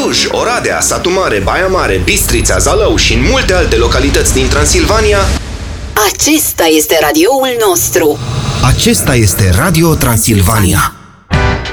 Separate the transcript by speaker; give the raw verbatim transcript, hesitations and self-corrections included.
Speaker 1: Cluj, Oradea, Satu Mare, Baia Mare, Bistrița, Zalău și în multe alte localități din Transilvania.
Speaker 2: Acesta este radioul nostru.
Speaker 3: Acesta este Radio Transilvania.